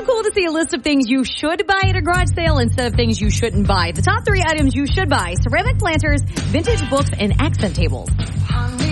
of cool to see a list of things you should buy at a garage sale instead of things you shouldn't buy. The top 3 items you should buy: ceramic planters, vintage books, and accent tables.